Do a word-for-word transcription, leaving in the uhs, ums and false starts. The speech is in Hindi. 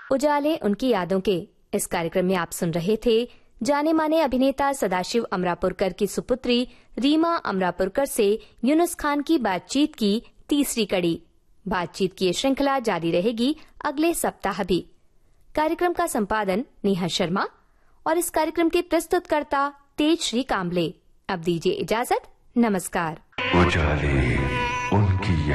उजाले उनकी यादों के इस कार्यक्रम में आप सुन रहे थे जाने माने अभिनेता सदाशिव अमरापुरकर की सुपुत्री रीमा अमरापुरकर से यूनुस खान की बातचीत की तीसरी कड़ी। बातचीत की ये श्रृंखला जारी रहेगी अगले सप्ताह भी। कार्यक्रम का संपादन नेहा शर्मा और इस कार्यक्रम के प्रस्तुतकर्ता तेज श्री काम्बले। अब दीजिए इजाजत, नमस्कार। उजाले।